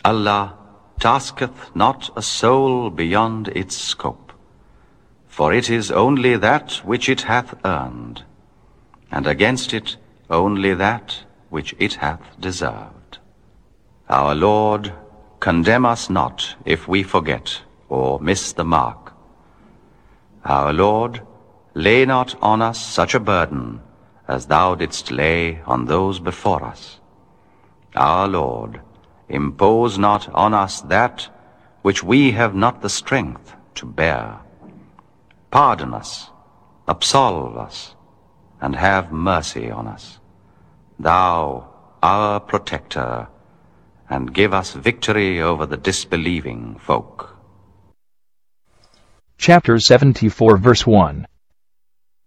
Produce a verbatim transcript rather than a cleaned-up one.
Allah tasketh not a soul beyond its scope, for it is only that which it hath earned, and against it only that which it hath deserved. Our Lord, condemn us not if we forget or miss the mark. Our Lord, lay not on us such a burden as thou didst lay on those before us. Our Lord, impose not on us that which we have not the strength to bear. Pardon us, absolve us, and have mercy on us, thou, our protector, and give us victory over the disbelieving folk. Chapter seventy-four, verse one.